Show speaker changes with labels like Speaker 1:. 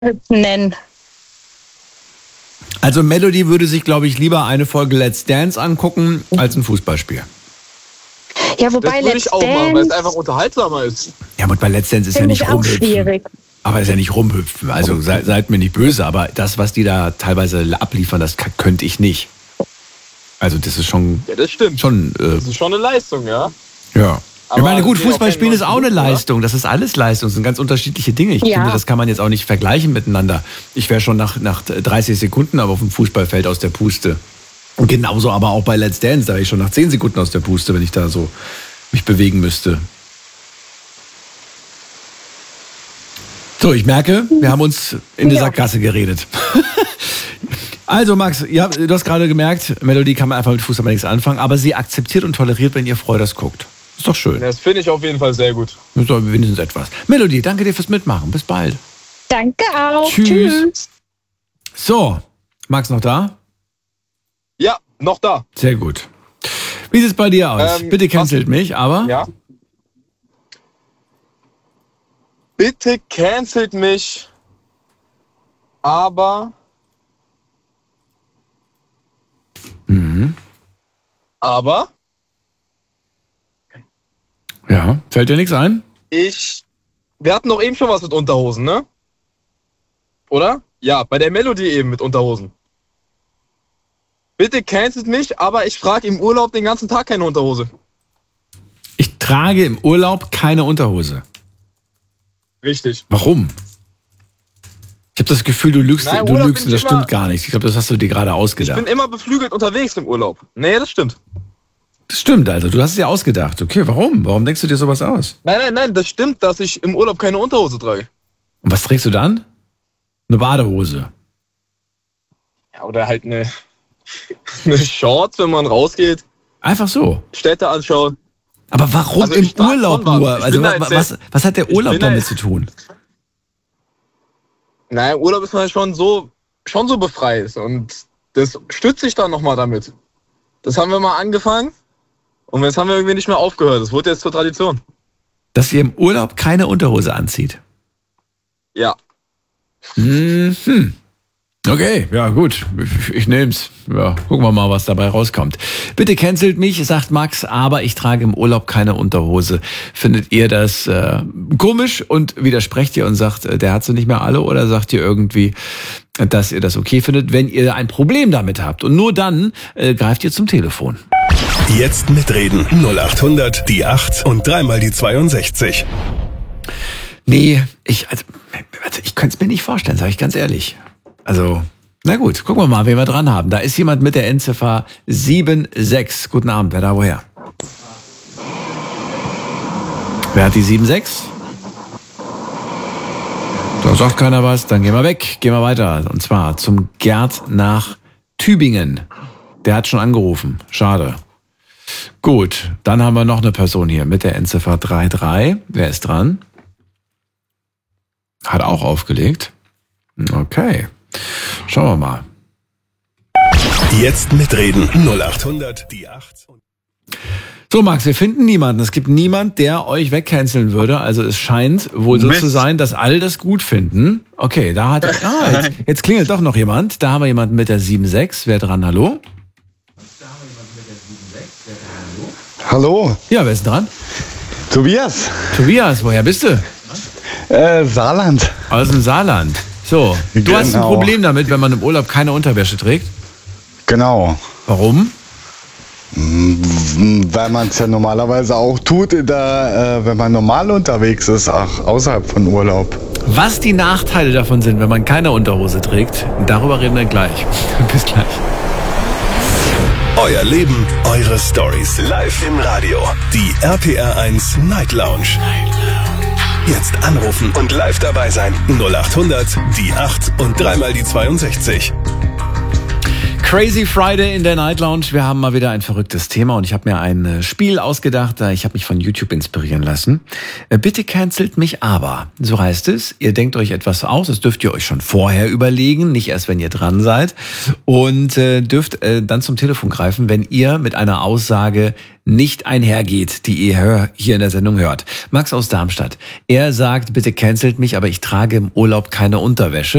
Speaker 1: nennen.
Speaker 2: Also Melody würde sich, glaube ich, lieber eine Folge Let's Dance angucken, als ein Fußballspiel.
Speaker 1: Ja, wobei
Speaker 3: das würde ich auch machen, weil es einfach unterhaltsamer ist.
Speaker 2: Ja, und bei Let's Dance ist ja nicht rumhüpfen.
Speaker 1: Schwierig.
Speaker 2: Aber es ist ja nicht rumhüpfen. Also seid mir nicht böse, aber das, was die da teilweise abliefern, das könnte ich nicht. Also das ist schon...
Speaker 3: Ja, das stimmt. Das ist schon eine Leistung, ja.
Speaker 2: Ja.
Speaker 3: Aber
Speaker 2: ich meine, gut, Fußballspielen ist auch eine Leistung. Das ist alles Leistung. Das sind ganz unterschiedliche Dinge. Ich finde, das kann man jetzt auch nicht vergleichen miteinander. Ich wäre schon nach 30 Sekunden aber auf dem Fußballfeld aus der Puste. Und genauso aber auch bei Let's Dance. Da wäre ich schon nach 10 Sekunden aus der Puste, wenn ich da so mich bewegen müsste. So, ich merke, wir haben uns in die Sackgasse geredet. Also Max, ja, du hast gerade gemerkt, Melody kann man einfach mit Fußball nichts anfangen, aber sie akzeptiert und toleriert, wenn ihr Freu das guckt. Ist doch schön.
Speaker 3: Das finde ich auf jeden Fall sehr gut.
Speaker 2: Das ist doch wenigstens etwas. Melody, danke dir fürs Mitmachen. Bis bald.
Speaker 1: Danke auch.
Speaker 2: Tschüss. So, Max noch da?
Speaker 3: Ja, noch da.
Speaker 2: Sehr gut. Wie sieht es bei dir aus? Bitte cancelt mich, aber...
Speaker 3: Ja. Bitte cancelt mich, aber... Aber...
Speaker 2: Ja, fällt dir nichts ein?
Speaker 3: Wir hatten doch eben schon was mit Unterhosen, ne? Oder? Ja, bei der Melodie eben mit Unterhosen. Bitte cancelt mich, aber ich trage im Urlaub den ganzen Tag keine Unterhose.
Speaker 2: Ich trage im Urlaub keine Unterhose.
Speaker 3: Richtig.
Speaker 2: Warum? Ich habe das Gefühl, du lügst,
Speaker 3: Nein,
Speaker 2: und das stimmt gar nicht. Ich glaube, das hast du dir gerade ausgedacht.
Speaker 3: Ich bin immer beflügelt unterwegs im Urlaub. Nee, das stimmt.
Speaker 2: Das stimmt, also du hast es dir ausgedacht. Okay, warum? Warum denkst du dir sowas aus?
Speaker 3: Nein, das stimmt, dass ich im Urlaub keine Unterhose trage.
Speaker 2: Und was trägst du dann? Eine Badehose.
Speaker 3: Ja, oder halt eine Shorts, wenn man rausgeht.
Speaker 2: Einfach so.
Speaker 3: Städte anschauen.
Speaker 2: Aber warum
Speaker 3: Also
Speaker 2: im Urlaub nur? Also was hat der Urlaub damit zu tun?
Speaker 3: Naja, im Urlaub ist man schon so befreit. Und das stütze ich dann nochmal damit. Das haben wir mal angefangen. Und jetzt haben wir irgendwie nicht mehr aufgehört. Das wurde jetzt zur Tradition.
Speaker 2: Dass ihr im Urlaub keine Unterhose anzieht?
Speaker 3: Ja.
Speaker 2: Okay, ja gut, ich nehm's. Ja, gucken wir mal, was dabei rauskommt. Bitte cancelt mich, sagt Max, aber ich trage im Urlaub keine Unterhose. Findet ihr das komisch und widersprecht ihr und sagt, der hat sie nicht mehr alle, oder sagt ihr irgendwie, dass ihr das okay findet, wenn ihr ein Problem damit habt? Und nur dann greift ihr zum Telefon.
Speaker 4: Jetzt mitreden. 0800 die 8 und dreimal die 62.
Speaker 2: Nee, ich könnte es mir nicht vorstellen, sage ich ganz ehrlich. Also, na gut, gucken wir mal, wen wir dran haben. Da ist jemand mit der Endziffer 76. Guten Abend, wer da woher? Wer hat die 76? Da sagt keiner was, dann gehen wir weg, gehen wir weiter. Und zwar zum Gerd nach Tübingen. Der hat schon angerufen, schade. Gut, dann haben wir noch eine Person hier mit der Endziffer 33. Wer ist dran? Hat auch aufgelegt. Okay, schauen wir mal.
Speaker 4: Jetzt mitreden. 0800 die 8.
Speaker 2: So Max, wir finden niemanden. Es gibt niemand, der euch wegcanceln würde. Also es scheint wohl so zu sein, dass alle das gut finden. Okay, da hat jetzt klingelt doch noch jemand. Da haben wir jemanden mit der 76. Wer dran? Hallo?
Speaker 5: Hallo.
Speaker 2: Ja, wer ist dran?
Speaker 5: Tobias.
Speaker 2: Tobias, woher bist du?
Speaker 5: Saarland.
Speaker 2: Aus dem Saarland. So, du hast ein Problem damit, wenn man im Urlaub keine Unterwäsche trägt?
Speaker 5: Genau.
Speaker 2: Warum?
Speaker 5: Weil man es ja normalerweise auch tut, wenn man normal unterwegs ist, auch außerhalb von Urlaub.
Speaker 2: Was die Nachteile davon sind, wenn man keine Unterhose trägt, darüber reden wir gleich. Bis gleich.
Speaker 4: Euer Leben, eure Stories. Live im Radio. Die RPR1 Night Lounge. Jetzt anrufen und live dabei sein. 0800 die 8 und dreimal die 62.
Speaker 2: Crazy Friday in der Night Lounge. Wir haben mal wieder ein verrücktes Thema und ich habe mir ein Spiel ausgedacht. Ich habe mich von YouTube inspirieren lassen. Bitte cancelt mich aber. So heißt es. Ihr denkt euch etwas aus. Das dürft ihr euch schon vorher überlegen, nicht erst, wenn ihr dran seid. Und dürft dann zum Telefon greifen, wenn ihr mit einer Aussage nicht einhergeht, die ihr hier in der Sendung hört. Max aus Darmstadt. Er sagt, bitte cancelt mich, aber ich trage im Urlaub keine Unterwäsche.